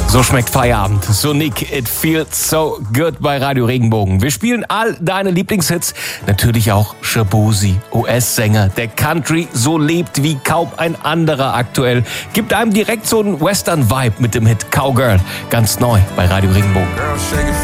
So schmeckt Feierabend. So Nick, it feels so good bei Radio Regenbogen. Wir spielen all deine Lieblingshits. Natürlich auch Shaboozey, US-Sänger, der Country so lebt wie kaum ein anderer aktuell. Gibt einem direkt so einen Western-Vibe mit dem Hit Cowgirl. Ganz neu bei Radio Regenbogen.